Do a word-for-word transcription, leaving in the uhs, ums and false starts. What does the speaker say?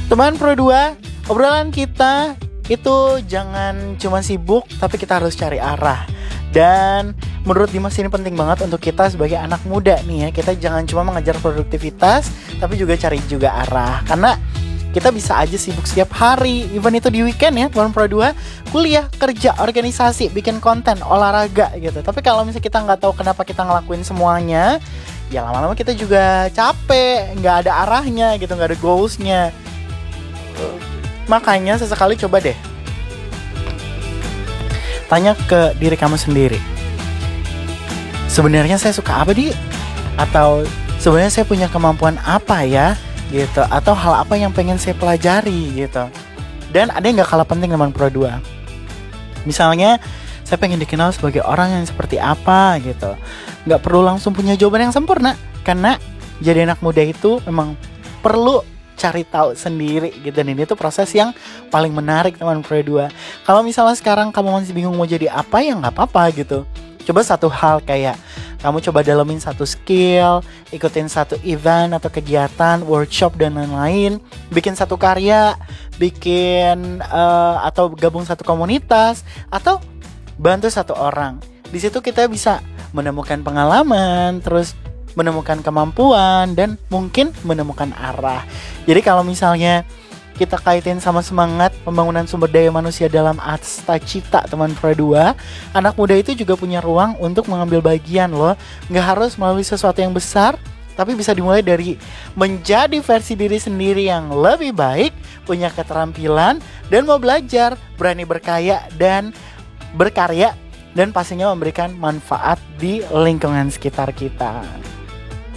Teman Pro dua, obrolan kita itu jangan cuma sibuk, tapi kita harus cari arah. Dan menurut Dimas ini penting banget untuk kita sebagai anak muda nih ya. Kita jangan cuma mengejar produktivitas, tapi juga cari juga arah. Karena kita bisa aja sibuk setiap hari, even itu di weekend ya, teman Pro dua, kuliah, kerja, organisasi, bikin konten, olahraga gitu. Tapi kalau misalnya kita nggak tahu kenapa kita ngelakuin semuanya, ya lama-lama kita juga capek, nggak ada arahnya gitu, nggak ada goalsnya. Makanya sesekali coba deh tanya ke diri kamu sendiri, sebenarnya saya suka apa di? Atau sebenarnya saya punya kemampuan apa ya? Gitu. Atau hal apa yang pengen saya pelajari gitu. Dan ada yang gak kalah penting teman Pro dua. Misalnya saya pengen dikenal sebagai orang yang seperti apa gitu. Gak perlu langsung punya jawaban yang sempurna, karena jadi anak muda itu memang perlu cari tahu sendiri gitu. Dan ini tuh proses yang paling menarik teman Pro dua. Kalau misalnya sekarang kamu masih bingung mau jadi apa, ya gak apa-apa gitu. Coba satu hal, kayak kamu coba dalemin satu skill, ikutin satu event atau kegiatan, workshop dan lain-lain, bikin satu karya, bikin uh, atau gabung satu komunitas, atau bantu satu orang. Di situ kita bisa menemukan pengalaman, terus menemukan kemampuan, dan mungkin menemukan arah. Jadi kalau misalnya kita kaitin sama semangat pembangunan sumber daya manusia dalam Asta Cipta teman Pro dua, anak muda itu juga punya ruang untuk mengambil bagian loh. Nggak harus melalui sesuatu yang besar, tapi bisa dimulai dari menjadi versi diri sendiri yang lebih baik, punya keterampilan, dan mau belajar, berani berkaya dan berkarya, dan pastinya memberikan manfaat di lingkungan sekitar kita.